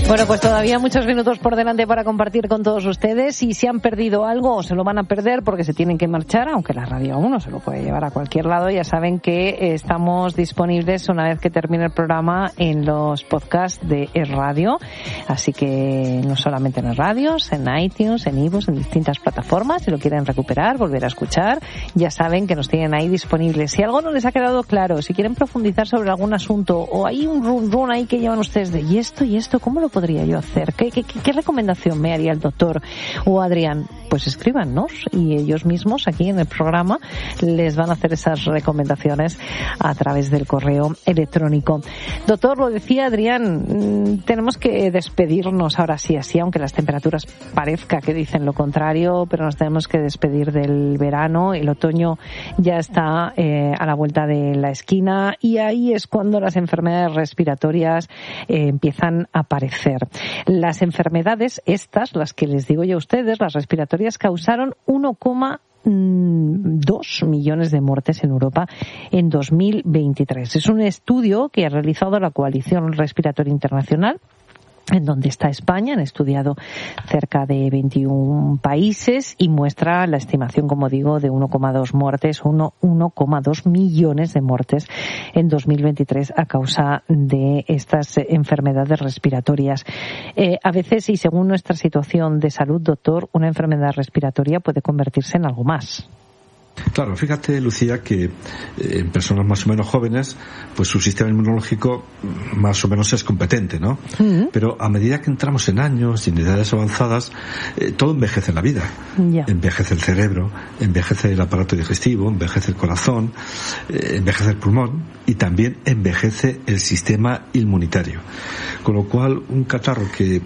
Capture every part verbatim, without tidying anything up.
Bueno, pues todavía muchos minutos por delante para compartir con todos ustedes. Y si han perdido algo o se lo van a perder porque se tienen que marchar, aunque la radio aún no se lo puede llevar a cualquier lado, ya saben que estamos disponibles una vez que termine el programa en los podcasts de Es Radio. Así que no solamente en las radios, en iTunes, en iVoox, en distintas plataformas. Si lo quieren recuperar, volver a escuchar, ya saben que nos tienen ahí disponibles. Si algo no les ha quedado claro, si quieren profundizar sobre algún asunto o hay un run run ahí que llevan ustedes de ¿y esto y esto cómo lo podría yo hacer? ¿Qué, qué, qué recomendación me haría el doctor o Adrián? Pues escríbanos y ellos mismos aquí en el programa les van a hacer esas recomendaciones a través del correo electrónico. Doctor, lo decía Adrián, tenemos que despedirnos ahora sí, así, aunque las temperaturas parezca que dicen lo contrario, pero nos tenemos que despedir del verano. El otoño ya está eh, a la vuelta de la esquina y ahí es cuando las enfermedades respiratorias eh, empiezan a aparecer. Las enfermedades estas, las que les digo yo a ustedes, las respiratorias, causaron uno coma dos millones de muertes en Europa en dos mil veintitrés. Es un estudio que ha realizado la Coalición Respiratoria Internacional, en donde está España. Han estudiado cerca de veintiún países y muestra la estimación, como digo, de uno coma dos muertes, uno coma dos millones de muertes en dos mil veintitrés a causa de estas enfermedades respiratorias. Eh, a veces, y según nuestra situación de salud, doctor, una enfermedad respiratoria puede convertirse en algo más. Claro, fíjate, Lucía, que eh, en personas más o menos jóvenes, pues su sistema inmunológico más o menos es competente, ¿no? Uh-huh. Pero a medida que entramos en años y en edades avanzadas, eh, todo envejece en la vida. Yeah. Envejece el cerebro, envejece el aparato digestivo, envejece el corazón, eh, envejece el pulmón y también envejece el sistema inmunitario. Con lo cual, un catarro que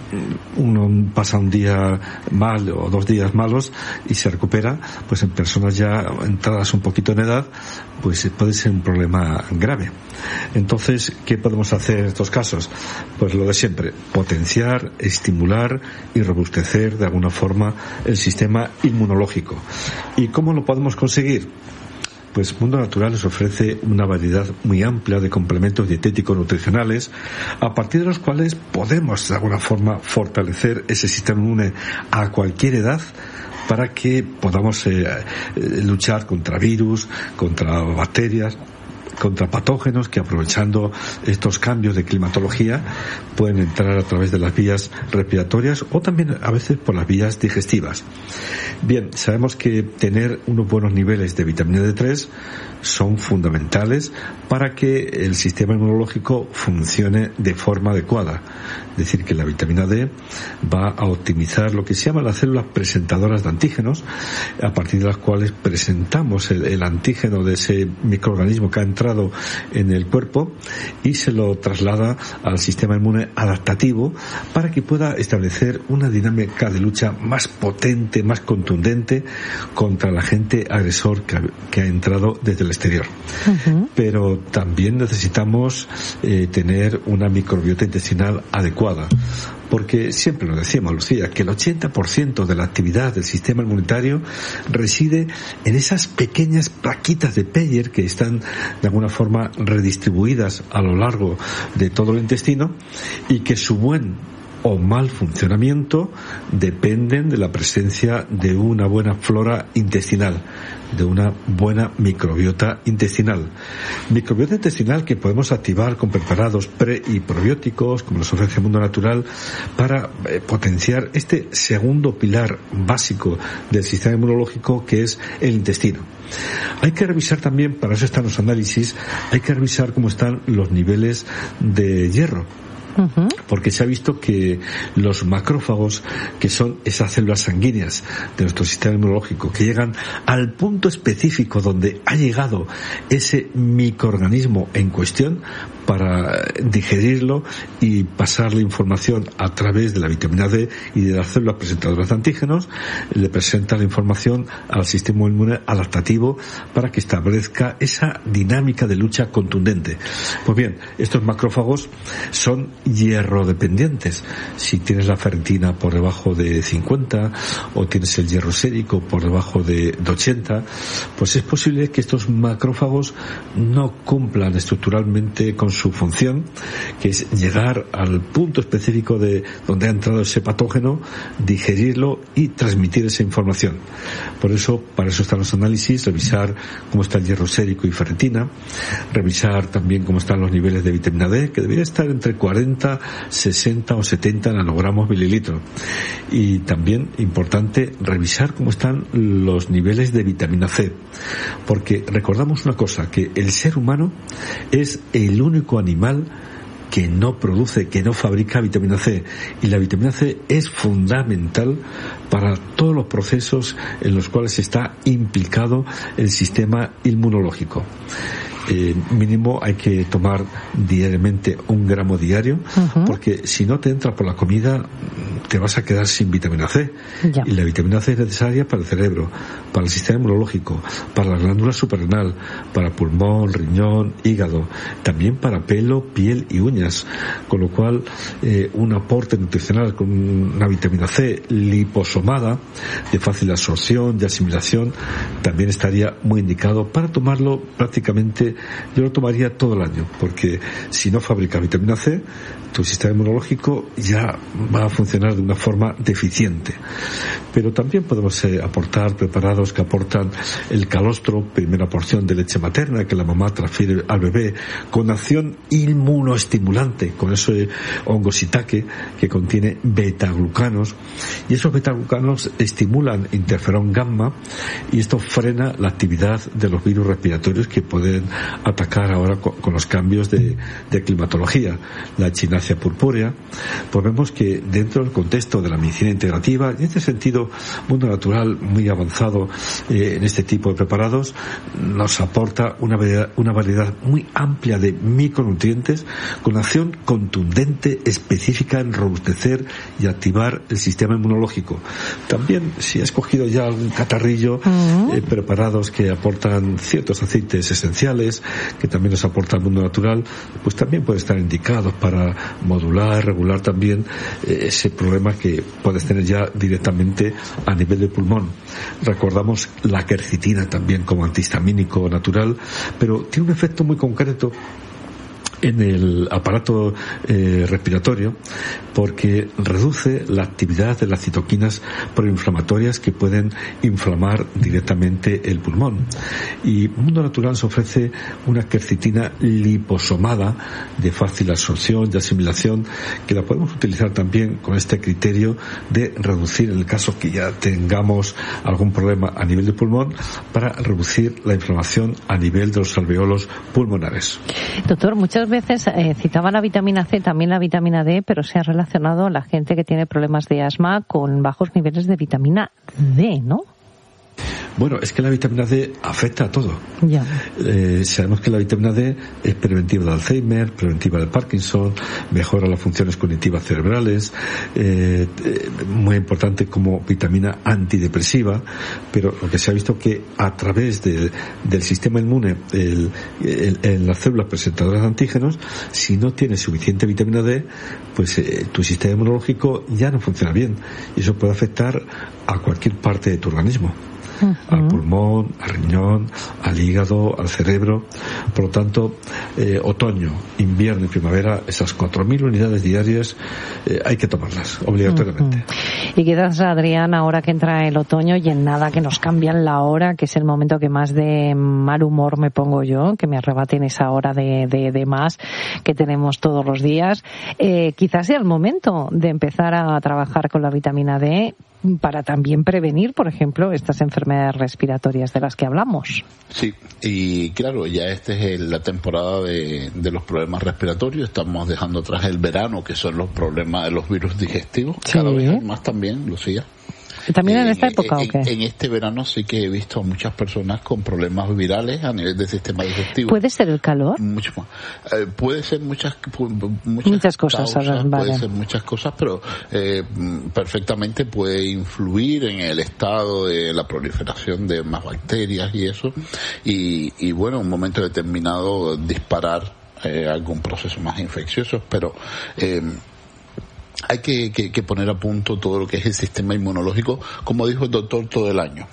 uno pasa un día mal o dos días malos y se recupera, pues en personas ya entradas un poquito en edad, pues puede ser un problema grave. Entonces, ¿qué podemos hacer en estos casos? Pues lo de siempre, potenciar, estimular y robustecer de alguna forma el sistema inmunológico. ¿Y cómo lo podemos conseguir? Pues Mundo Natural les ofrece una variedad muy amplia de complementos dietéticos nutricionales, a partir de los cuales podemos de alguna forma fortalecer ese sistema inmune a cualquier edad, para que podamos eh, luchar contra virus, contra bacterias, contra patógenos que, aprovechando estos cambios de climatología, pueden entrar a través de las vías respiratorias o también a veces por las vías digestivas. Bien, sabemos que tener unos buenos niveles de vitamina D tres son fundamentales para que el sistema inmunológico funcione de forma adecuada. Es decir, que la vitamina D va a optimizar lo que se llama las células presentadoras de antígenos, a partir de las cuales presentamos el, el antígeno de ese microorganismo que ha entrado en el cuerpo y se lo traslada al sistema inmune adaptativo para que pueda establecer una dinámica de lucha más potente, más contundente contra el agente agresor que ha, que ha entrado desde el exterior. Uh-huh. Pero también necesitamos eh, tener una microbiota intestinal adecuada, porque siempre lo decíamos, Lucía, que el ochenta por ciento de la actividad del sistema inmunitario reside en esas pequeñas plaquitas de Peyer que están de alguna forma redistribuidas a lo largo de todo el intestino y que su buen o mal funcionamiento dependen de la presencia de una buena flora intestinal, de una buena microbiota intestinal. Microbiota intestinal que podemos activar con preparados pre y probióticos, como nos ofrece el Mundo Natural, para eh, potenciar este segundo pilar básico del sistema inmunológico, que es el intestino. Hay que revisar también, para eso están los análisis, hay que revisar cómo están los niveles de hierro. Uh-huh. Porque se ha visto que los macrófagos, que son esas células sanguíneas de nuestro sistema inmunológico, que llegan al punto específico donde ha llegado ese microorganismo en cuestión para digerirlo y pasar la información a través de la vitamina D y de las células presentadoras de antígenos, le presenta la información al sistema inmune adaptativo para que establezca esa dinámica de lucha contundente. Pues bien, estos macrófagos son hierro dependientes. Si tienes la ferritina por debajo de cincuenta o tienes el hierro sérico por debajo de, de ochenta, pues es posible que estos macrófagos no cumplan estructuralmente con su función, que es llegar al punto específico de donde ha entrado ese patógeno, digerirlo y transmitir esa información. Por eso, para eso están los análisis, revisar cómo está el hierro sérico y ferritina, revisar también cómo están los niveles de vitamina D, que debería estar entre cuarenta, sesenta o setenta nanogramos mililitro. Y también, importante, revisar cómo están los niveles de vitamina C. Porque recordamos una cosa, que el ser humano es el único animal que no produce, que no fabrica vitamina C, y la vitamina C es fundamental para todos los procesos en los cuales está implicado el sistema inmunológico. Eh, mínimo hay que tomar diariamente un gramo diario, uh-huh. porque si no te entra por la comida te vas a quedar sin vitamina C. Ya. Y la vitamina C es necesaria para el cerebro, para el sistema inmunológico, para la glándula suprarrenal, para pulmón, riñón, hígado, también para pelo, piel y uñas, con lo cual eh, un aporte nutricional con una vitamina C liposomada, de fácil absorción y asimilación, también estaría muy indicado para tomarlo prácticamente. Yo lo tomaría todo el año, porque si no fabrica vitamina C, tu sistema inmunológico ya va a funcionar de una forma deficiente. Pero también podemos eh, aportar preparados que aportan el calostro, primera porción de leche materna que la mamá transfiere al bebé, con acción inmunoestimulante, con ese hongo shiitake que contiene betaglucanos, y esos betaglucanos estimulan interferón gamma, y esto frena la actividad de los virus respiratorios que pueden atacar ahora con, con los cambios de, de climatología, la echinacia purpúrea. Pues vemos que dentro del contexto de la medicina integrativa, y en este sentido Mundo Natural muy avanzado eh, en este tipo de preparados, nos aporta una variedad, una variedad muy amplia de micronutrientes con acción contundente específica en robustecer y activar el sistema inmunológico. También, si has cogido ya algún catarrillo, uh-huh. eh, preparados que aportan ciertos aceites esenciales, que también nos aporta el Mundo Natural, pues también pueden estar indicados para modular, regular también eh, ese problema que puedes tener ya directamente a nivel de pulmón. Recordamos la quercitina también como antihistamínico natural, pero tiene un efecto muy concreto en el aparato eh, respiratorio, porque reduce la actividad de las citoquinas proinflamatorias que pueden inflamar directamente el pulmón. Y Mundo Natural nos ofrece una quercitina liposomada de fácil absorción y asimilación, que la podemos utilizar también con este criterio de reducir, en el caso que ya tengamos algún problema a nivel de pulmón, para reducir la inflamación a nivel de los alveolos pulmonares. Doctor, muchas veces eh, citaba la vitamina C, también la vitamina D, pero se ha relacionado a la gente que tiene problemas de asma con bajos niveles de vitamina D, ¿no? Bueno, es que la vitamina D afecta a todo. Ya. Eh, sabemos que la vitamina D es preventiva de Alzheimer, preventiva de Parkinson, mejora las funciones cognitivas cerebrales, eh, eh, muy importante como vitamina antidepresiva, pero lo que se ha visto que a través de, del sistema inmune, el, el, en las células presentadoras de antígenos, si no tienes suficiente vitamina D, pues eh, tu sistema inmunológico ya no funciona bien, y eso puede afectar a cualquier parte de tu organismo. Uh-huh. Al pulmón, al riñón, al hígado, al cerebro. Por lo tanto, eh, otoño, invierno y primavera, esas cuatro mil unidades diarias eh, hay que tomarlas obligatoriamente. Uh-huh. Y quizás, Adrián, ahora que entra el otoño y en nada que nos cambian la hora, que es el momento que más de mal humor me pongo yo, que me arrebaten esa hora de, de, de más que tenemos todos los días, eh, quizás sea el momento de empezar a trabajar con la vitamina D para también prevenir, por ejemplo, estas enfermedades respiratorias de las que hablamos. Sí, y claro, ya esta es el, la temporada de, de los problemas respiratorios. Estamos dejando atrás el verano, que son los problemas de los virus digestivos. Sí. Cada vez más también, Lucía. ¿También en esta época en, o qué? En este verano sí que he visto a muchas personas con problemas virales a nivel del sistema digestivo. ¿Puede ser el calor? Mucho más. Eh, puede ser muchas muchas, muchas cosas, causas, vale. Puede ser muchas cosas, pero eh, perfectamente puede influir en el estado de la proliferación de más bacterias y eso. Y, y bueno, en un momento determinado disparar eh, algún proceso más infeccioso, pero eh, hay que, que, que poner a punto todo lo que es el sistema inmunológico, como dijo el doctor, todo el año.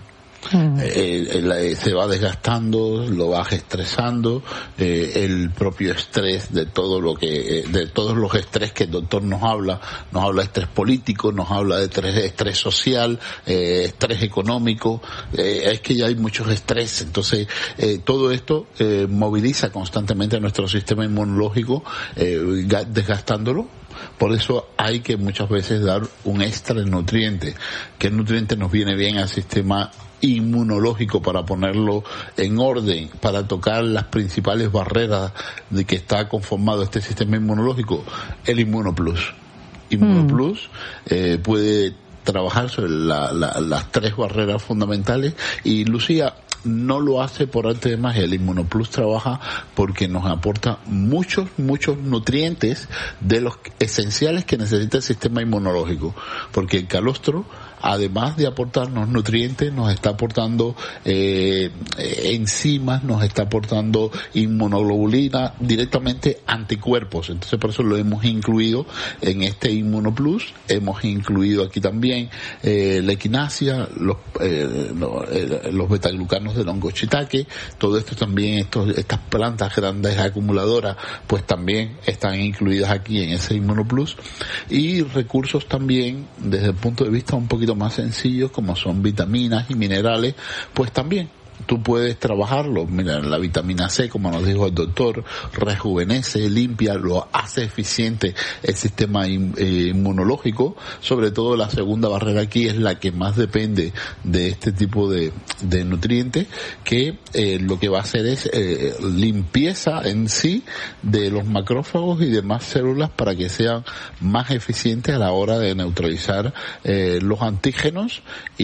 Mm. Eh, eh, se va desgastando, lo va estresando, eh, el propio estrés de todo lo que, eh, de todos los estrés que el doctor nos habla, nos habla de estrés político, nos habla de estrés, estrés social, eh, estrés económico, eh, es que ya hay muchos estrés, entonces eh, todo esto eh, moviliza constantemente a nuestro sistema inmunológico, eh, desgastándolo. Por eso hay que muchas veces dar un extra nutriente. ¿Qué nutriente nos viene bien al sistema inmunológico para ponerlo en orden, para tocar las principales barreras de que está conformado este sistema inmunológico? El Inmunoplus. Inmunoplus mm. eh, puede trabajar sobre la, la, las tres barreras fundamentales, y Lucía no lo hace por arte de magia. El Inmunoplus trabaja porque nos aporta muchos, muchos nutrientes de los esenciales que necesita el sistema inmunológico, porque el calostro, además de aportarnos nutrientes, nos está aportando eh, enzimas, nos está aportando inmunoglobulina, directamente anticuerpos. Entonces por eso lo hemos incluido en este Inmunoplus. Hemos incluido aquí también eh, la equinacia, los, eh, los, eh, los betaglucanos del hongo shiitake, todo esto también, estos, estas plantas grandes acumuladoras, pues también están incluidas aquí en ese Inmunoplus. Y recursos también desde el punto de vista un poquito más sencillos, como son vitaminas y minerales, pues también tú puedes trabajarlo. Mira, la vitamina C, como nos dijo el doctor, rejuvenece, limpia, lo hace eficiente el sistema inmunológico. Sobre todo la segunda barrera aquí es la que más depende de este tipo de, de nutrientes, que eh, lo que va a hacer es eh, limpieza en sí de los macrófagos y demás células para que sean más eficientes a la hora de neutralizar eh, los antígenos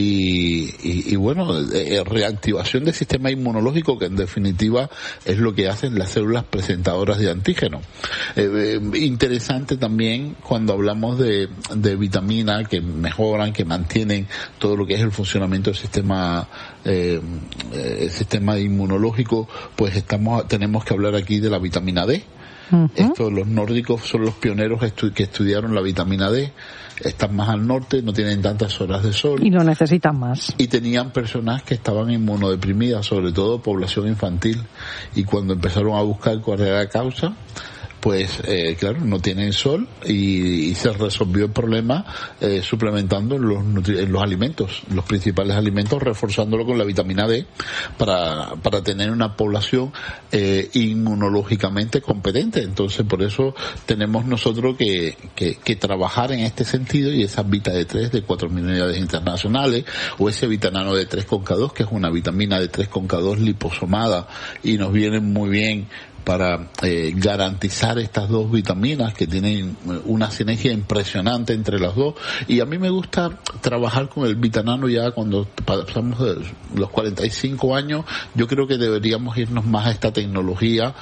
y, y, y bueno, eh, reactivación del sistema inmunológico, que en definitiva es lo que hacen las células presentadoras de antígenos. Eh, eh, interesante también cuando hablamos de, de vitaminas que mejoran, que mantienen todo lo que es el funcionamiento del sistema eh, el sistema inmunológico, pues estamos tenemos que hablar aquí de la vitamina D. Uh-huh. Esto, los nórdicos son los pioneros estu- que estudiaron la vitamina D. Están más al norte, no tienen tantas horas de sol. Y lo necesitan más. Y tenían personas que estaban inmunodeprimidas, sobre todo población infantil. Y cuando empezaron a buscar cuál era la causa, pues eh, claro, no tienen sol y, y se resolvió el problema eh, suplementando los, nutri- los alimentos, los principales alimentos, reforzándolo con la vitamina D para, para tener una población eh, inmunológicamente competente. Entonces por eso tenemos nosotros que, que, que trabajar en este sentido, y esa Vita D tres de cuatro mil unidades internacionales, o ese Vitanano D tres con K dos, que es una vitamina D tres con K dos liposomada, y nos viene muy bien para eh, garantizar estas dos vitaminas que tienen una sinergia impresionante entre las dos. Y a mí me gusta trabajar con el Vitanano ya cuando pasamos de los cuarenta y cinco años. Yo creo que deberíamos irnos más a esta tecnología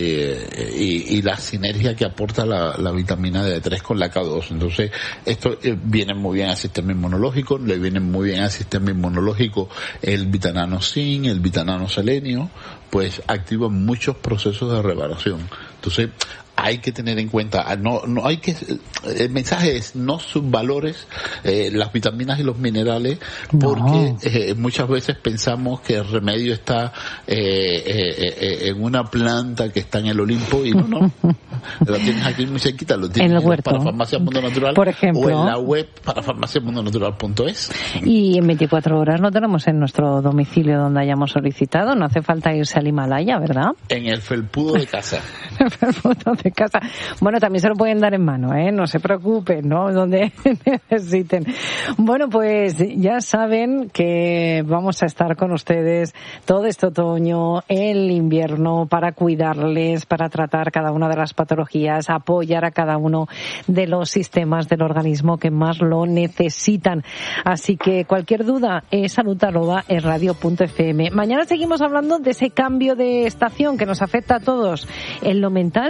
eh, y, y la sinergia que aporta la, la vitamina D tres con la K dos. Entonces esto eh, viene muy bien al sistema inmunológico, le viene muy bien al sistema inmunológico el Vitanano Zinc, el Vitanano Selenio, pues activan muchos procesos de reparación. Entonces hay que tener en cuenta, no, no hay que, el mensaje es no subvalores eh, las vitaminas y los minerales, porque no. eh, muchas veces pensamos que el remedio está eh, eh, eh, en una planta que está en el Olimpo, y no, no, lo tienes aquí muy cerquita, lo tienes en el huerto, para Farmacia Mundo Natural, por ejemplo, o en la web para farmacia mundo natural punto es. Y en veinticuatro horas lo tenemos en nuestro domicilio donde hayamos solicitado, no hace falta irse al Himalaya, ¿verdad? En el felpudo de casa. El felpudo de casa. Bueno, también se lo pueden dar en mano, ¿eh? No se preocupen, ¿no? Donde necesiten. Bueno, pues ya saben que vamos a estar con ustedes todo este otoño, el invierno, para cuidarles, para tratar cada una de las patologías, apoyar a cada uno de los sistemas del organismo que más lo necesitan. Así que cualquier duda es salud arroba es radio punto f m. Mañana seguimos hablando de ese cambio de estación que nos afecta a todos. En lo mental, ¿qué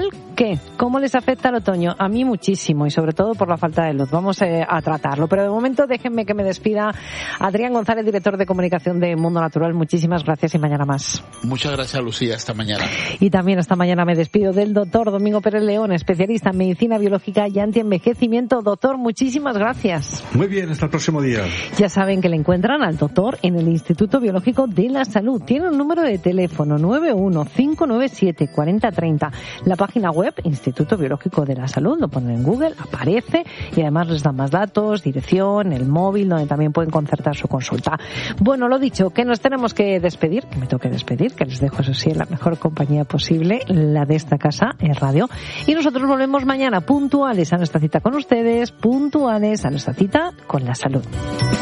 ¿Qué? ¿Cómo les afecta el otoño? A mí muchísimo, y sobre todo por la falta de luz. Vamos eh, a tratarlo. Pero de momento déjenme que me despida. Adrián González, director de comunicación de Mundo Natural. Muchísimas gracias y mañana más. Muchas gracias, Lucía. Hasta mañana. Y también esta mañana me despido del doctor Domingo Pérez León, especialista en medicina biológica y antienvejecimiento. Doctor, muchísimas gracias. Muy bien, hasta el próximo día. Ya saben que le encuentran al doctor en el Instituto Biológico de la Salud. Tiene un número de teléfono nueve uno cinco nueve siete cuatro cero tres cero. La página web Instituto Biológico de la Salud, lo ponen en Google, aparece y además les dan más datos, dirección, el móvil, donde también pueden concertar su consulta. Bueno, lo dicho, que nos tenemos que despedir, que me toque despedir, que les dejo eso sí en la mejor compañía posible, la de esta casa, en radio. Y nosotros volvemos mañana puntuales a nuestra cita con ustedes, puntuales a nuestra cita con la salud.